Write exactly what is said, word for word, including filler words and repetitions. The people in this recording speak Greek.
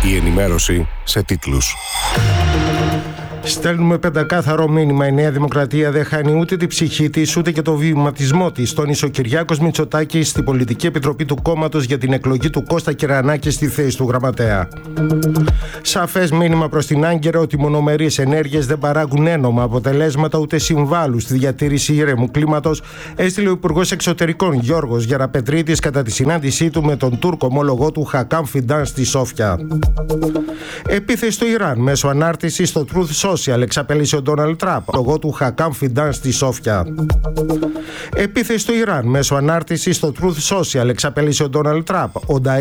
Η ενημέρωση σε τίτλους. Στέλνουμε πεντακάθαρο μήνυμα. Η Νέα Δημοκρατία δεν χάνει ούτε την ψυχή της ούτε και το βηματισμό της, τόνισε ο Κυριάκος Μητσοτάκης στην Πολιτική Επιτροπή του κόμματος για την εκλογή του Κώστα Κερανάκη στη θέση του γραμματέα. Σαφές μήνυμα προς την Άγκυρα ότι οι μονομερείς ενέργειες δεν παράγουν ένομα αποτελέσματα ούτε συμβάλλουν στη διατήρηση ήρεμου κλίματος, έστειλε ο Υπουργός Εξωτερικών Γιώργος Γεραπετρίτης κατά τη συνάντησή του με τον Τούρκο ομόλογό του Χακάν Φιντάν στη Σόφια. Επίθεση στο Ιράν μέσω ανάρτησης στο Truth Social, εξαπέλυσε ο Ντόναλντ Τραμπ, λογό του Χακάν Φιντάν στη Σόφια. Επίθεση στο Ιράν μέσω ανάρτησης στο Truth Social, εξαπέλυσε ο Ντόναλντ Τραμπ.